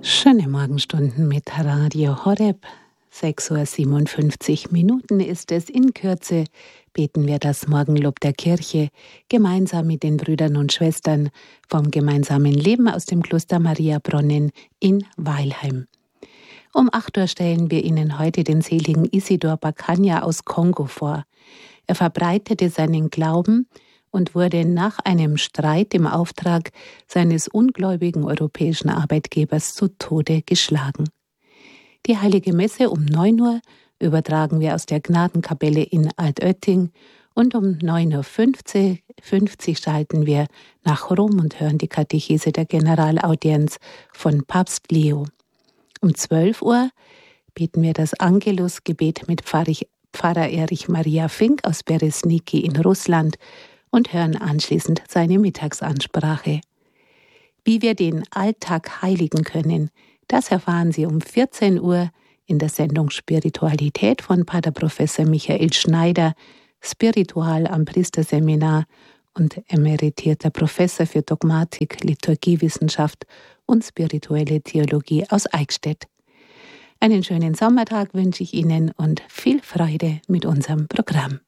Schöne Morgenstunden mit Radio Horeb. 6:57 Uhr ist es. In Kürze beten wir das Morgenlob der Kirche gemeinsam mit den Brüdern und Schwestern vom gemeinsamen Leben aus dem Kloster Mariabronnen in Weilheim. Um 8 Uhr stellen wir Ihnen heute den seligen Isidor Bakanya aus Kongo vor. Er verbreitete seinen Glauben und wurde nach einem Streit im Auftrag seines ungläubigen europäischen Arbeitgebers zu Tode geschlagen. Die Heilige Messe um 9 Uhr übertragen wir aus der Gnadenkapelle in Altötting und um 9:50 Uhr schalten wir nach Rom und hören die Katechese der Generalaudienz von Papst Leo. Um 12 Uhr beten wir das Angelusgebet mit Pfarrer Erich Maria Fink aus Beresniki in Russland und hören anschließend seine Mittagsansprache. Wie wir den Alltag heiligen können, das erfahren Sie um 14 Uhr in der Sendung Spiritualität von Pater Professor Michael Schneider, Spiritual am Priesterseminar und emeritierter Professor für Dogmatik, Liturgiewissenschaft und spirituelle Theologie aus Eichstätt. Einen schönen Sommertag wünsche ich Ihnen und viel Freude mit unserem Programm.